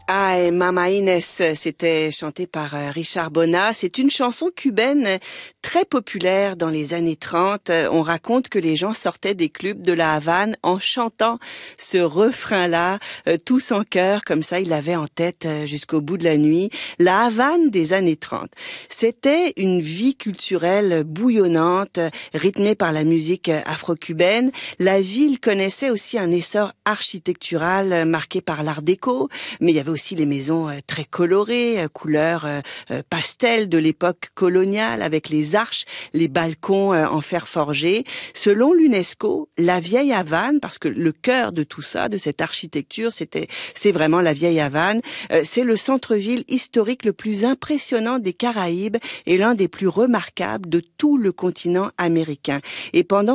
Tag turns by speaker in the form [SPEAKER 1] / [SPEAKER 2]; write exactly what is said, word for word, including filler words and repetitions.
[SPEAKER 1] Ay, Mama Inés, c'était chanté par euh, Richard Bona. C'est une chanson cubaine très populaire dans les années trente. On raconte que les gens sortaient des clubs de la Havane en chantant ce refrain-là, euh, tous en chœur, comme ça ils l'avaient en tête euh, jusqu'au bout de la nuit. La Havane des années trente, c'était une vie culturelle bouillonnante, rythmée par la musique afro-cubaine. La ville connaissait aussi un essor architectural marqué par l'art déco, mais il y avait aussi les maisons euh, très colorées, euh, couleurs euh, euh, pastel de l'époque coloniale, avec les arches, les balcons euh, en fer forgé. Selon l'UNESCO, la vieille Havane, parce que le cœur de tout ça, de cette architecture, c'était, c'est vraiment la vieille Havane, euh, c'est le centre-ville historique le plus impressionnant des Caraïbes et l'un des plus remarquables de tout le continent américain. Et pendant